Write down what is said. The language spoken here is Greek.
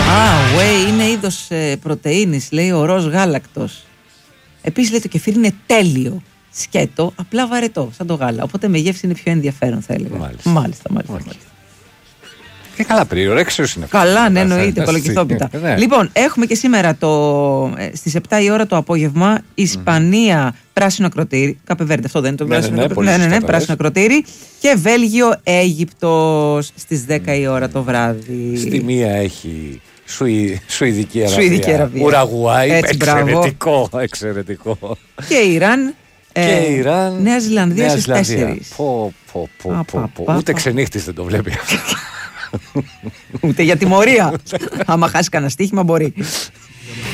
whey είναι είδος πρωτεΐνης, λέει ο ροζ γάλακτος. Επίσης λέει το κεφίρι είναι τέλειο. Σκέτο, απλά βαρετό, σαν το γάλα. Οπότε με γεύση είναι πιο ενδιαφέρον, θα έλεγα. Μάλιστα. Και καλά, περιορέξεως είναι αυτό. Καλά, ναι, εννοείται, κολοκυθόπιτα. Λοιπόν, έχουμε και σήμερα στις 7 η ώρα το απόγευμα Ισπανία, πράσινο ακροτήρι. Καπεβέρντε, αυτό δεν είναι το πράσινο ακροτήρι. Ναι, πράσινο ακροτήρι. Και Βέλγιο, Αίγυπτος στις 10 η ώρα το βράδυ. Στη μία έχει Σουηδική Αραβία. Ουραγουάη. Εξαιρετικό. Και Ιράν. Νέα Ζηλανδία στις 4. Ούτε ξενύχτης δεν το βλέπει. Ούτε για τιμωρία. Άμα χάσει κανένα στοίχημα μπορεί.